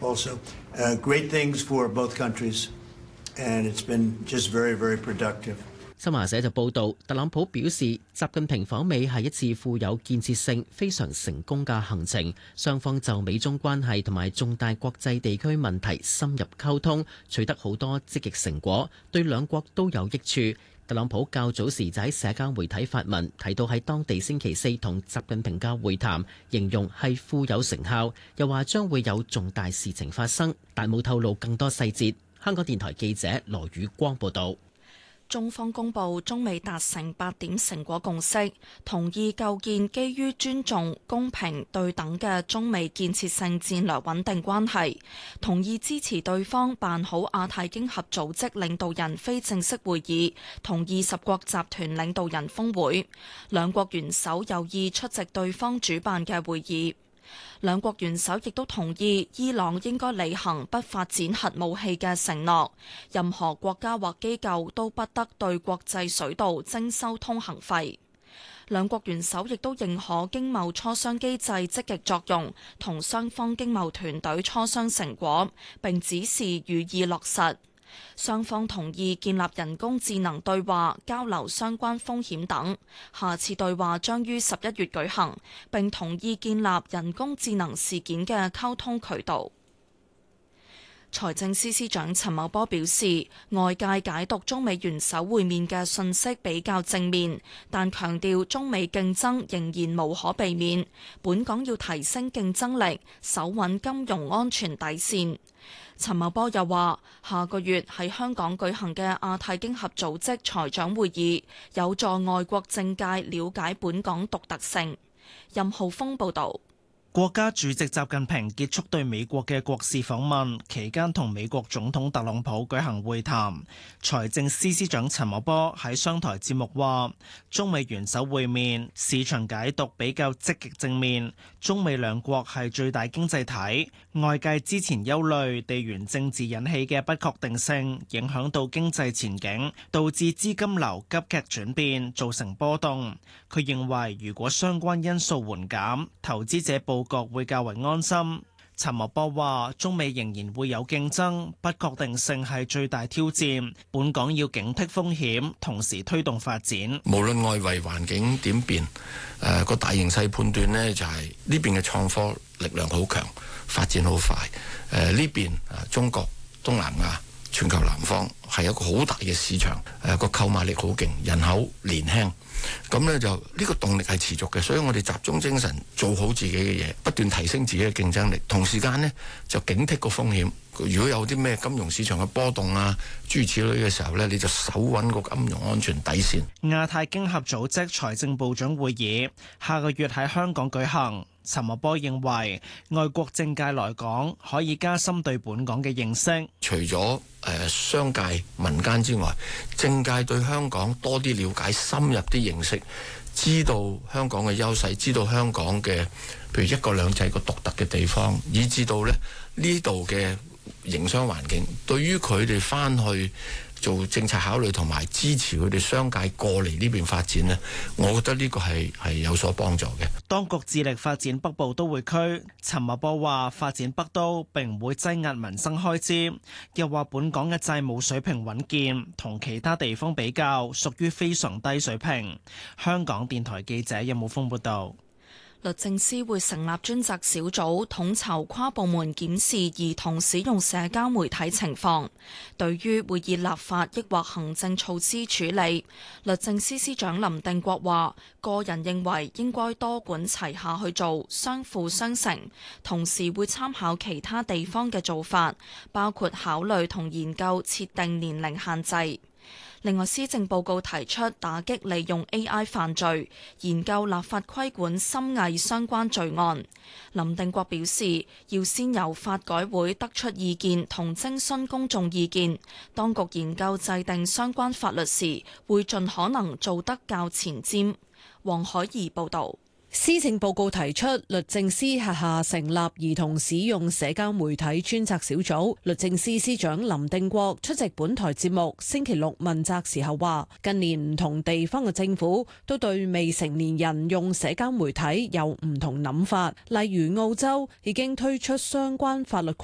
also great things for both countries, and it's been just very, very productive. 新華社就報導，特朗普表示，習近平訪美係一次富有建設性、非常成功嘅行程，雙方就美中關係同埋重大國際地區問題深入溝通，取得好多積極成果，對兩國都有益處。特朗普較早時就喺社交媒體發文，提到喺當地星期四同習近平嘅會談，形容係富有成效，又話將會有重大事情發生，但冇透露更多細節。香港電台記者羅宇光報道。 中方公布中美達成8點成果共識，同意構建基於尊重、公平、對等嘅中美建設性戰略穩定關係，同意支持對方辦好亞太經合組織領導人非正式會議同20國集團領導人峰會，兩國元首有意出席對方主辦嘅會議。兩國元首亦都同意伊朗應該履行不發展核武器嘅承諾，任何國家或機構都不得對國際水道徵收通行費。兩國元首亦都認可經貿磋商機制積極作用，同雙方經貿團隊磋商成果，並指示予以落實。雙方同意建立人工智能對話交流相關風險等，下次對話將於11月舉行，並同意建立人工智能事件嘅溝通渠道。財政司司長陳茂波表示，外界解讀中美元首會面嘅信息比較正面，但強調中美競爭仍然無可避免，本港要提升競爭力，守穩金融安全底線。陳茂波又話，下個月喺香港舉行嘅亞太經合組織財長會議，有助外國政界了解本港獨特性。任浩峰報導。 國家主席習近平結束對美國嘅國事訪問期間，同美國總統特朗普舉行會談。財政司司長陳茂波喺商台節目話，中美元首會面市場解讀比較積極正面，中美兩國係最大經濟體，外界之前憂慮地緣政治引起嘅不確定性影響到經濟前景，導致資金流急劇轉變，造成波動。佢認為如果相關因素緩減，投資者報國會較為安心。陳茂波話：中美仍然會有競爭，不確定性係最大挑戰，本港要警惕風險，同時推動發展。 無論外圍環境點變，個大形勢判斷呢就係呢邊嘅創科力量好強，發展好快。呢邊中國、東南亞、全球南方係一個好大嘅市場，個購買力好勁，人口年輕。咁呢就呢個動力係持續嘅，所以我哋集中精神做好自己嘅嘢，不斷提升自己嘅競爭力，同時間呢就警惕個風險。如果有啲咩金融市場嘅波動啊，諸如此類嘅時候呢，你就守穩個金融安全底線。 亞太經合組織財政部長會議下個月喺香港舉行。陳茂波認為，外國政界來講可以加深對本港嘅認識。 除咗商界民間之外，政界對香港多啲了解，深入啲認識，知道香港嘅優勢，知道香港嘅譬如一國兩制個獨特嘅地方，以至到呢度嘅營商環境，對於佢哋翻去做政策考慮同埋支持佢哋商界過嚟呢邊發展呢，我覺得呢個係有所幫助嘅。 當局致力發展北部都會區，陳茂波話發展北都並唔會擠壓民生開支，又話本港嘅債務水平穩健，同其他地方比較屬於非常低水平。香港電台記者任武峰報道。 律政司會成立專責小組，統籌跨部門檢視兒童使用社交媒體情況。對於會以立法抑或行政措施處理，律政司司長林定國話：個人認為應該多管齊下去做，相輔相成。同時會參考其他地方嘅做法，包括考慮同研究設定年齡限制。另外，施政報告提出打擊利用 AI 犯罪，研究立法規管深偽相關罪案。林定國表示，要先由法改會得出意見同徵詢公眾意見，當局研究制定相關法律時，會盡可能做得較前瞻。黃海怡報導。 施政報告提出，律政司轄下成立兒童使用社交媒體專責小組。律政司司長林定國出席本台節目星期六問責時候話，近年唔同地方嘅政府都對未成年人用社交媒體有唔同諗法，例如澳洲已經推出相關法律